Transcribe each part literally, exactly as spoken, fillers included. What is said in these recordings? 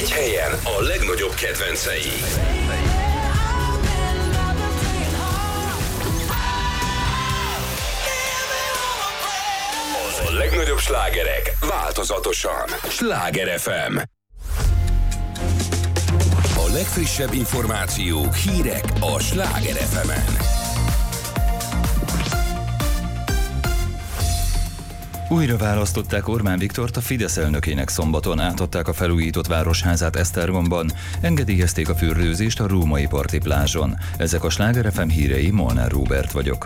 Egy helyen a legnagyobb kedvencei. A legnagyobb slágerek változatosan. Sláger ef em. A legfrissebb információk, hírek a Sláger ef emen. Újra választották Orbán Viktort a Fidesz elnökének. Szombaton átadták a felújított városházát Esztergomban, engedélyezték a fürdőzést a római parti plázson. Ezek a Sláger ef em hírei, Molnár Róbert vagyok.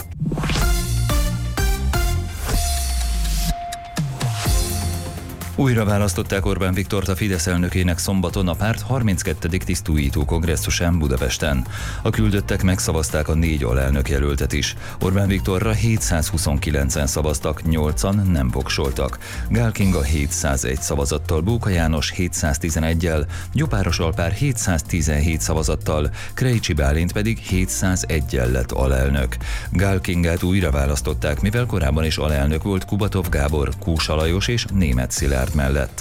Újra választották Orbán Viktort a Fidesz elnökének szombaton a párt harminckettedik tisztújító kongresszusán Budapesten. A küldöttek megszavazták a négy alelnök jelöltet is. Orbán Viktorra hétszázhuszonkilencen szavaztak, nyolcan nem voksoltak. Gál Kinga hétszázegy szavazattal, Bóka János hétszáztizeneggyel, Gyopáros Alpár hétszáztizenhét szavazattal, Krejcsi Bálint pedig hétszázeggyel lett alelnök. Gál Kingát újra választották, mivel korábban is alelnök volt Kubatov Gábor, Kósa Lajos és Németh Szilárd mellett.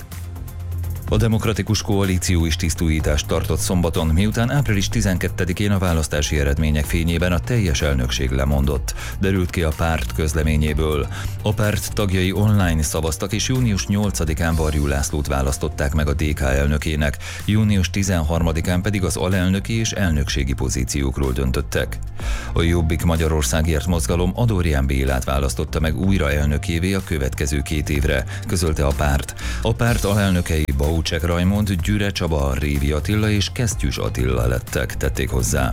A Demokratikus Koalíció is tisztújítást tartott szombaton, miután április tizenkettedikén a választási eredmények fényében a teljes elnökség lemondott, derült ki a párt közleményéből. A párt tagjai online szavaztak, és június nyolcadikán Varjú Lászlót választották meg a dé ká elnökének, június tizenharmadikán pedig az alelnöki és elnökségi pozíciókról döntöttek. A Jobbik Magyarországért mozgalom Adorján Bélát választotta meg újra elnökévé a következő két évre, közölte a párt. A párt alelnökei Baucsek Rajmond, Gyüre Csaba, Révi Attila és Kesztyűs Attila lettek, tették hozzá.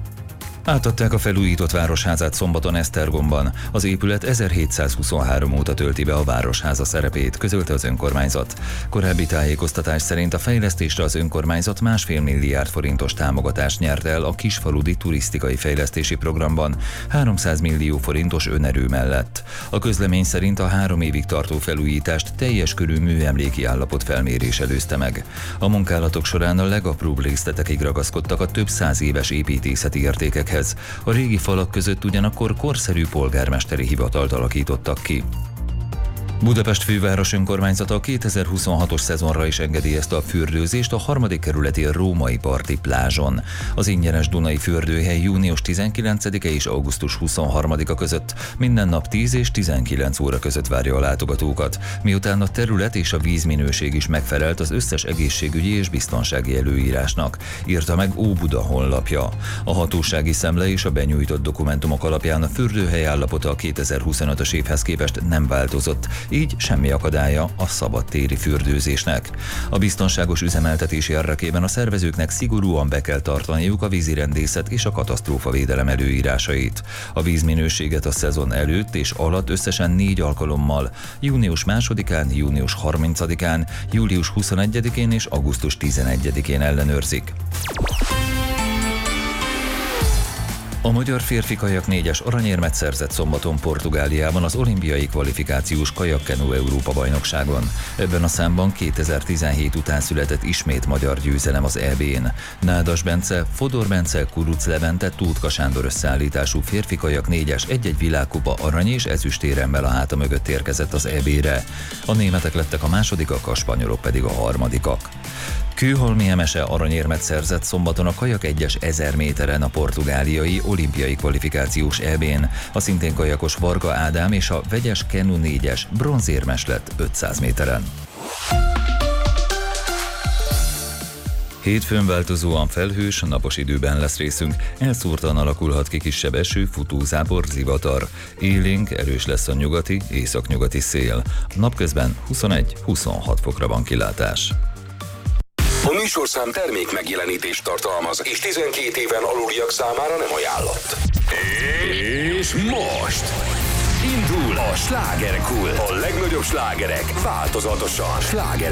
Átadták a felújított városházát szombaton Esztergomban. Az épület ezerhétszázhuszonhárom óta tölti be a városháza szerepét, közölte az önkormányzat. Korábbi tájékoztatás szerint a fejlesztésre az önkormányzat másfél milliárd forintos támogatást nyert el a kisfaludi turisztikai fejlesztési programban háromszáz millió forintos önerő mellett. A közlemény szerint a három évig tartó felújítást teljes körű műemléki állapot felmérés előzte meg. A munkálatok során a legapróbb részletekig ragaszkodtak a több száz éves építészeti értékekhez. A régi falak között ugyanakkor korszerű polgármesteri hivatalt alakítottak ki. Budapest főváros önkormányzata a kétezer-huszonhatos szezonra is engedélyezte a fürdőzést a harmadik kerületi római parti plázson. Az ingyenes Dunai fürdőhely június tizenkilencedike és augusztus huszonharmadika között minden nap tíz és tizenkilenc óra között várja a látogatókat, miután a terület és a vízminőség is megfelelt az összes egészségügyi és biztonsági előírásnak, írta meg Óbuda honlapja. A hatósági szemle és a benyújtott dokumentumok alapján a fürdőhely állapota a kétezer-huszonötös évhez képest nem változott, így semmi akadálya a szabadtéri fürdőzésnek. A biztonságos üzemeltetés érdekében a szervezőknek szigorúan be kell tartaniuk a vízirendészet és a katasztrófavédelem előírásait. A vízminőséget a szezon előtt és alatt összesen négy alkalommal, június másodikán, június harmincadikán, július huszonegyedikén és augusztus tizenegyedikén ellenőrzik. A magyar férfi kajak négyes aranyérmet szerzett szombaton Portugáliában az olimpiai kvalifikációs kajakkenu Európa-bajnokságon. Ebben a számban kétezer-tizenhét után született ismét magyar győzelem az é bén. Nádas Bence, Fodor Bence, Kuruc Levente, Tótka Sándor összeállítású férfi kajak négyes egy-egy világkupa arany és ezüstéremmel a háta mögött érkezett az é bére. A németek lettek a másodikak, a spanyolok pedig a harmadikak. Kőholmi Emese aranyérmet szerzett szombaton a kajak egyes ezer méteren a portugáliai olimpiai kvalifikációs é bén. A szintén kajakos Varga Ádám és a vegyes kenu négyes bronzérmes lett ötszáz méteren. Hétfőn változóan felhős, napos időben lesz részünk, elszórtan alakulhat ki kisebb eső, futózápor, zivatar. Élénk, erős lesz a nyugati, északnyugati szél. Napközben huszonegy-huszonhat fokra van kilátás. A műsorszám termék megjelenítést tartalmaz, és tizenkét éven aluliak számára nem ajánlott. És most indul a Slágerkult. A legnagyobb slágerek változatosan. Sláger